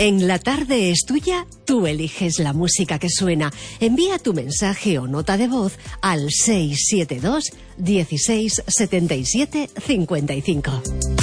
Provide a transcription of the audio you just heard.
En La Tarde es Tuya, tú eliges la música que suena. Envía tu mensaje o nota de voz al 672 16 77 55.